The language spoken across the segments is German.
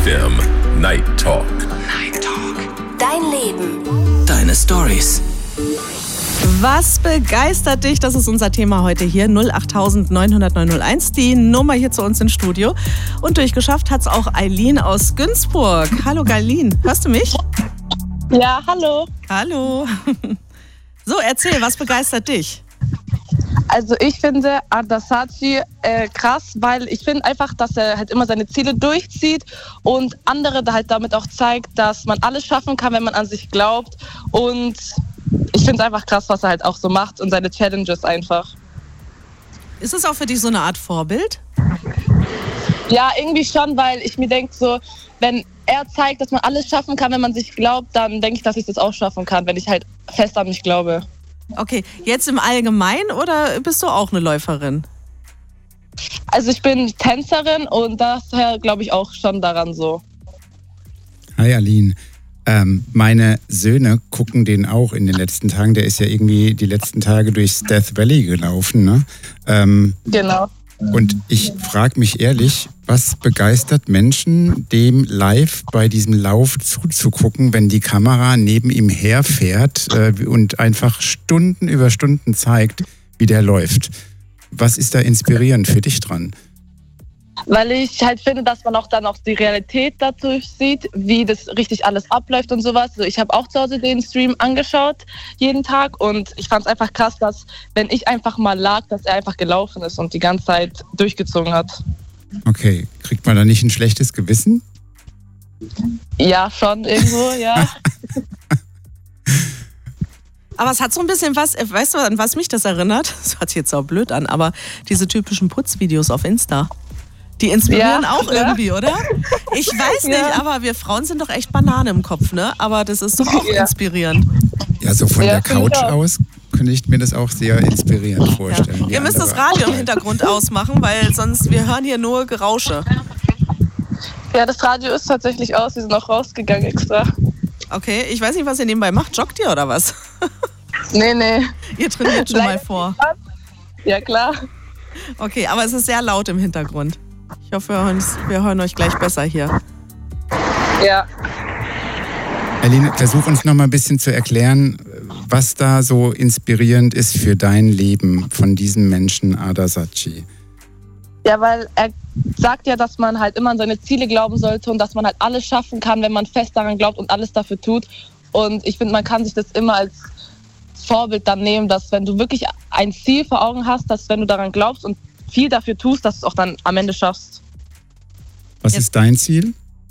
FM Night Talk. Night Talk. Dein Leben. Deine Storys. Was begeistert dich? Das ist unser Thema heute hier. 08000 900 901, die Nummer hier zu uns ins Studio. Und durchgeschafft hat es auch Eileen aus Günzburg. Hallo Eileen, hörst du mich? Ja, hallo. Hallo. So, erzähl, was begeistert dich? Also ich finde Adasachi krass, weil ich finde einfach, dass er halt immer seine Ziele durchzieht und andere halt damit auch zeigt, dass man alles schaffen kann, wenn man an sich glaubt. Und ich finde es einfach krass, was er halt auch so macht und seine Challenges einfach. Ist es auch für dich so eine Art Vorbild? Ja, irgendwie schon, weil ich mir denke so, wenn er zeigt, dass man alles schaffen kann, wenn man sich glaubt, dann denke ich, dass ich das auch schaffen kann, wenn ich halt fest an mich glaube. Okay, jetzt im Allgemeinen oder bist du auch eine Läuferin? Also ich bin Tänzerin und daher glaube ich auch schon daran so. Hi Aline. Meine Söhne gucken den auch in den letzten Tagen. Der ist ja irgendwie die letzten Tage durchs Death Valley gelaufen, ne? Genau. Und ich frage mich ehrlich, was begeistert Menschen, dem live bei diesem Lauf zuzugucken, wenn die Kamera neben ihm herfährt und einfach Stunden über Stunden zeigt, wie der läuft? Was ist da inspirierend für dich dran? Weil ich halt finde, dass man auch dann auch die Realität dadurch sieht, wie das richtig alles abläuft und sowas. Also ich habe auch zu Hause den Stream angeschaut, jeden Tag. Und ich fand es einfach krass, dass, wenn ich einfach mal lag, dass er einfach gelaufen ist und die ganze Zeit durchgezogen hat. Okay, kriegt man da nicht ein schlechtes Gewissen? Ja, schon irgendwo, ja. Aber es hat so ein bisschen was, weißt du, an was mich das erinnert? Das hört sich jetzt auch blöd an, aber diese typischen Putzvideos auf Insta. Die inspirieren ja, auch irgendwie, oder? Ich weiß nicht, ja. Aber wir Frauen sind doch echt Banane im Kopf, ne? Aber das ist doch auch inspirierend. Ja, so von der Couch aus könnte ich mir das auch sehr inspirierend vorstellen. Ja. Ihr müsst das Radio im Hintergrund ausmachen, weil sonst, wir hören hier nur Gerausche. Ja, das Radio ist tatsächlich aus, wir sind auch rausgegangen extra. Okay, ich weiß nicht, was ihr nebenbei macht. Joggt ihr oder was? Nee. Ihr trainiert schon mal vor. Ja, klar. Okay, aber es ist sehr laut im Hintergrund. Ich hoffe, wir hören euch gleich besser hier. Ja. Aline, versuch uns noch mal ein bisschen zu erklären, was da so inspirierend ist für dein Leben von diesem Menschen Adasachi. Ja, weil er sagt ja, dass man halt immer an seine Ziele glauben sollte und dass man halt alles schaffen kann, wenn man fest daran glaubt und alles dafür tut. Und ich finde, man kann sich das immer als Vorbild dann nehmen, dass wenn du wirklich ein Ziel vor Augen hast, dass wenn du daran glaubst und viel dafür tust, dass du es auch dann am Ende schaffst. Was ist dein Ziel?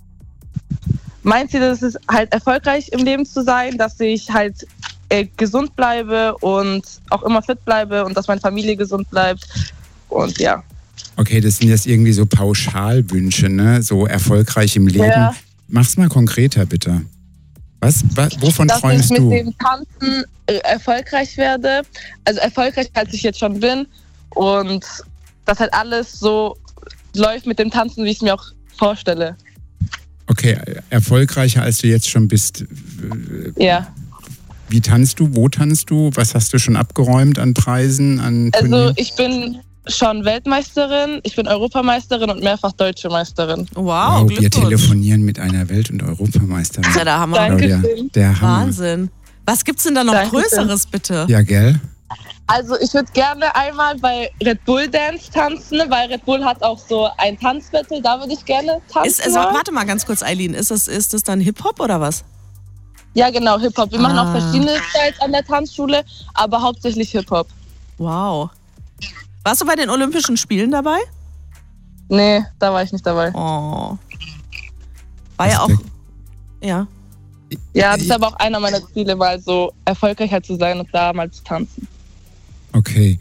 Mein Ziel ist es halt, erfolgreich im Leben zu sein, dass ich halt gesund bleibe und auch immer fit bleibe und dass meine Familie gesund bleibt. Und ja. Okay, das sind jetzt irgendwie so Pauschalwünsche, ne? So erfolgreich im Leben. Ja. Mach's mal konkreter, bitte. Wovon träumst du? Dass ich mit dem Tanzen erfolgreich werde. Also erfolgreich, als ich jetzt schon bin. Und dass halt alles so läuft mit dem Tanzen, wie ich es mir auch vorstelle. Okay, erfolgreicher als du jetzt schon bist. Ja. Wie tanzt du? Wo tanzt du? Was hast du schon abgeräumt an Preisen? Also ich bin schon Weltmeisterin, ich bin Europameisterin und mehrfach deutsche Meisterin. Wow, wir telefonieren mit einer Welt- und Europameisterin. Ja, da haben wir der Hammer. Wahnsinn. Was gibt's denn da noch Größeres, bitte? Ja, gell? Also ich würde gerne einmal bei Red Bull Dance tanzen, weil Red Bull hat auch so ein Tanzbattle, da würde ich gerne tanzen. Warte mal ganz kurz, Eileen, ist das dann Hip-Hop oder was? Ja, genau, Hip-Hop. Wir machen auch verschiedene Styles an der Tanzschule, aber hauptsächlich Hip-Hop. Wow. Warst du bei den Olympischen Spielen dabei? Nee, da war ich nicht dabei. Oh. War ja auch... Ja. Ja, das ist aber auch einer meiner Ziele, mal so erfolgreich halt zu sein und da mal zu tanzen. Okay.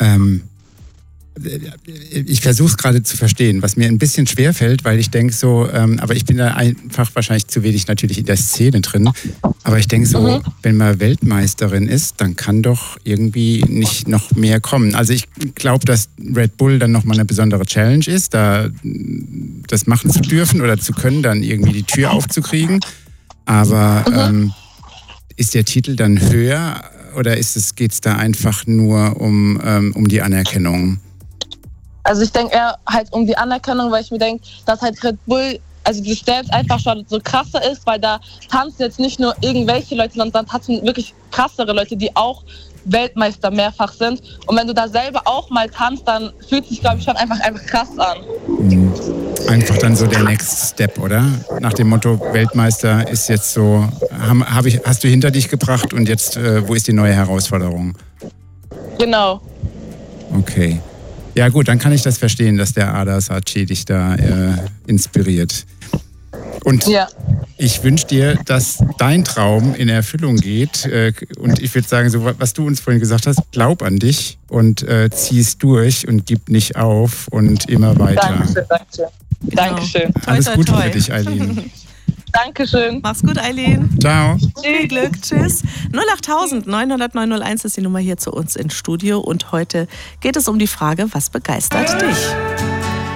Ich versuche es gerade zu verstehen, was mir ein bisschen schwerfällt, weil ich denke so, aber ich bin da einfach wahrscheinlich zu wenig natürlich in der Szene drin, aber ich denke so, wenn man Weltmeisterin ist, dann kann doch irgendwie nicht noch mehr kommen. Also ich glaube, dass Red Bull dann nochmal eine besondere Challenge ist, da das machen zu dürfen oder zu können, dann irgendwie die Tür aufzukriegen, aber ist der Titel dann höher oder geht es da einfach nur um die Anerkennung? Also ich denke eher halt um die Anerkennung, weil ich mir denke, dass halt Red Bull also das Dance einfach schon so krasser ist, weil da tanzen jetzt nicht nur irgendwelche Leute, sondern tanzen wirklich krassere Leute, die auch Weltmeister mehrfach sind. Und wenn du da selber auch mal tanzt, dann fühlt es sich, glaube ich, schon einfach krass an. Einfach dann so der Next Step, oder? Nach dem Motto, Weltmeister ist jetzt so, hast du hinter dich gebracht und jetzt, wo ist die neue Herausforderung? Genau. Okay. Ja gut, dann kann ich das verstehen, dass der Ada Saci dich da inspiriert. Und ich wünsche dir, dass dein Traum in Erfüllung geht. Und ich würde sagen, so was du uns vorhin gesagt hast, glaub an dich und zieh es durch und gib nicht auf und immer weiter. Dankeschön. Alles Gute für dich, Eileen. Dankeschön. Mach's gut, Eileen. Ciao. Viel Glück. Tschüss. 08900 901 ist die Nummer hier zu uns ins Studio. Und heute geht es um die Frage, was begeistert dich?